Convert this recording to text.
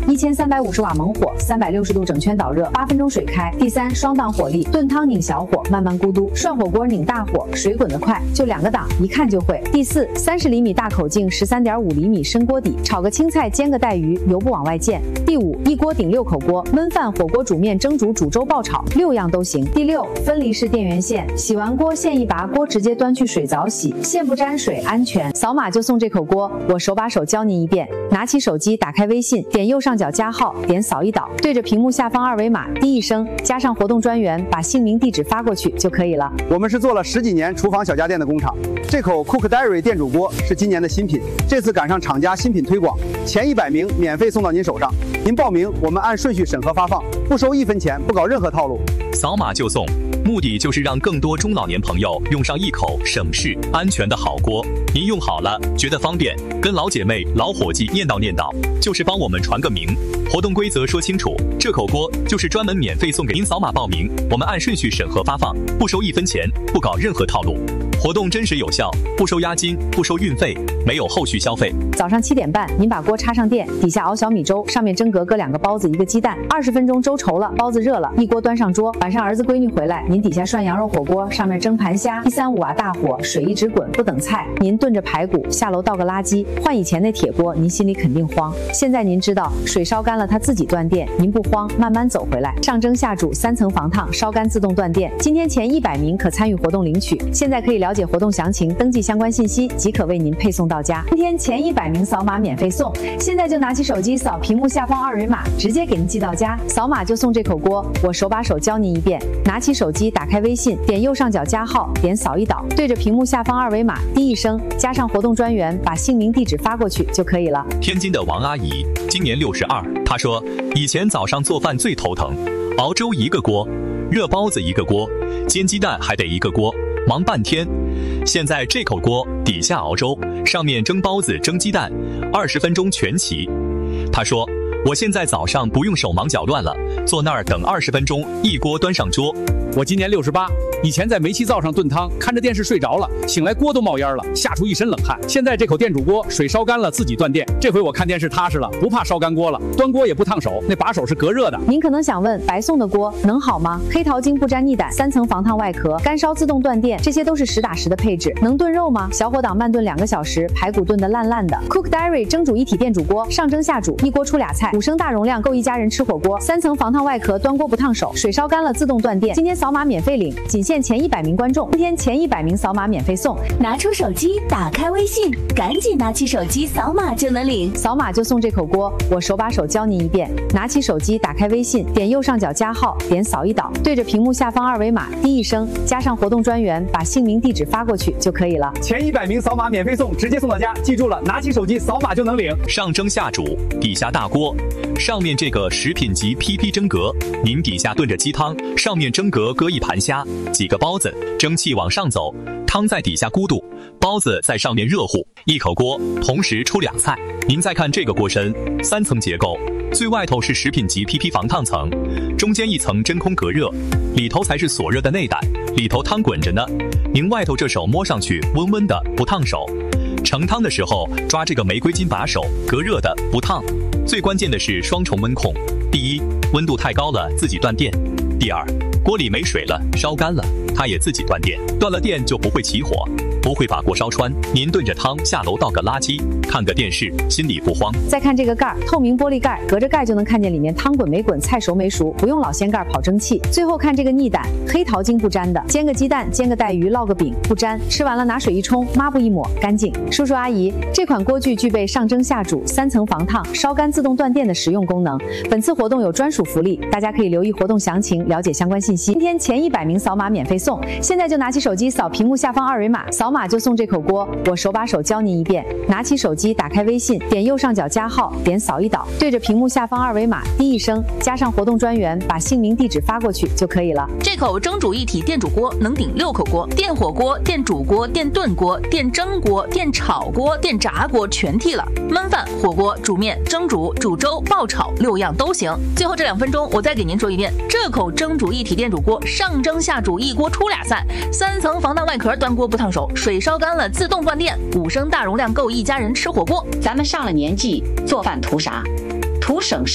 1350瓦猛火，360度整圈导热，8分钟水开。第3，双档火力，炖汤拧小火，慢慢咕嘟；涮火锅拧大火，水滚得快，就2个档，一看就会。第4，30厘米大口径，13.5厘米深锅底，炒个青菜，煎个带鱼，油不往外溅。第5，一锅顶6口锅，焖饭、火锅、煮面、蒸煮、煮粥、爆炒，6样都行。第6，分离式电源线，洗完锅线一拔，锅直接端去水澡洗，线不沾水，安全。扫码就送这口锅，我手把手教您一遍。拿起手机，打开微信，点右上角加号，点扫一导，对着屏幕下方2维码，滴一声，加上活动专员，把姓名地址发过去就可以了。 我们是做了10几年厨房小家电的工厂，这口 Cook Diary 电煮锅是今年的新品，这次赶上厂家新品推广，前100名免费送到您手上。您报名，我们按顺序审核发放，不收1分钱，不搞任何套路。 扫码就送，目的就是让更多中老年朋友用上一口省事、安全的好锅。您用好了，觉得方便，跟老姐妹、老伙计念叨念叨，就是帮我们传个名。活动规则说清楚，这口锅就是专门免费送给您。扫码报名，我们按顺序审核发放，不收1分钱，不搞任何套路。活动真实有效，不收押金，不收运费，没有后续消费。 早上7点半，您把锅插上电，底下熬小米粥，上面蒸格搁2个包子1个鸡蛋，20分钟粥稠了，包子热了，一锅端上桌。晚上儿子闺女回来，您底下涮羊肉火锅，上面蒸盘虾，135瓦大火，水一直滚，不等菜。您炖着排骨，下楼倒个垃圾。换以前那铁锅，您心里肯定慌。现在您知道，水烧干了它自己断电，您不慌，慢慢走回来。上蒸下煮3层防烫，烧干自动断电。今天前100名可参与活动领取，现在可以了解活动详情，登记相关信息即可为您配送到家。今天前100名扫码免费送，现在就拿起手机扫屏幕下方2维码，直接给您寄到家。扫码就送这口锅，我手把手教您一遍。拿起手机，打开微信，点右上角加号，点扫一导，对着屏幕下方2维码，滴一声，加上活动专员，把姓名地址发过去就可以了。 天津的王阿姨今年62，她说以前早上做饭最头疼，熬粥1个锅，热包子1个锅，煎鸡蛋还得1个锅，忙半天。现在这口锅底下熬粥，上面蒸包子蒸鸡蛋，20分钟全齐。她说我现在早上不用手忙脚乱了，坐那儿等20分钟，一锅端上桌。 我今年68，以前在煤气灶上炖汤，看着电视睡着了，醒来锅都冒烟了，吓出一身冷汗。现在这口电煮锅，水烧干了自己断电，这回我看电视踏实了，不怕烧干锅了，端锅也不烫手，那把手是隔热的。 您可能想问，白送的锅能好吗？黑桃精不沾腻胆，3层防烫外壳，干烧自动断电，这些都是实打实的配置。能炖肉吗？小火档慢炖2个小时，排骨炖得烂烂的。Cook Diary 蒸煮一体电煮锅，上蒸下煮，一锅出俩菜，5升大容量够一家人吃火锅，3层防烫外壳，端锅不烫手，水烧干了自动断电。今天扫码免费领，仅限前100名观众，今天前100名扫码免费送。 拿出手机，打开微信，赶紧拿起手机扫码就能领， 扫码就送这口锅，我手把手教您一遍。拿起手机，打开微信，点右上角加号，点扫一导，对着屏幕下方2维码，滴一声，加上活动专员，把姓名地址发过去就可以了。 前100名扫码免费送，直接送到家。记住了，拿起手机扫码就能领。 上蒸下煮，底下大锅，上面这个食品级 PP 蒸格，您底下炖着鸡汤，上面蒸格搁一盘虾，几个包子，蒸汽往上走，汤在底下咕嘟，包子在上面热乎，一口锅同时出2菜。您再看这个锅身，3层结构，最外头是食品级 PP 防烫层，中间一层真空隔热，里头才是锁热的内胆，里头汤滚着呢。您外头这手摸上去温温的，不烫手。盛汤的时候抓这个玫瑰金把手，隔热的，不烫。最关键的是双重温控，第一，温度太高了自己断电；第二，锅里没水了，烧干了，它也自己断电。断了电就不会起火，不会把锅烧穿。您炖着汤下楼倒个垃圾，看个电视，心里不慌。 再看这个盖儿，透明玻璃盖，隔着盖就能看见里面汤滚没滚，菜熟没熟，不用老掀盖跑蒸汽。最后看这个腻胆，黑桃精不沾的，煎个鸡蛋，煎个带鱼，烙个饼不沾，吃完了拿水一冲，抹布一抹，干净。叔叔阿姨，这款锅具具备上蒸下煮、3层防烫、烧干自动断电的实用功能。本次活动有专属福利，大家可以留意活动详情，了解相关信息。今天前100名扫码免费送，现在就拿起手机扫屏幕下方2维码，扫码就送这口锅，我手把手教您一遍。拿起手机，打开微信，点右上角加号，点扫一导，对着屏幕下方2维码，滴一声，加上活动专员，把姓名地址发过去就可以了。 这口蒸煮一体电煮锅能顶6口锅，电火锅、电煮锅、电炖锅、电蒸锅、电炒锅、电炸锅全替了，焖饭、火锅、煮面、蒸煮、煮粥、爆炒6样都行。最后这2分钟，我再给您说一遍，这口蒸煮一体电煮锅上蒸下煮，一锅出俩菜，3层防弹外壳，端锅不烫手，水烧干了自动断电，5升大容量够一家人吃火锅。 咱们上了年纪，做饭图啥？图省事。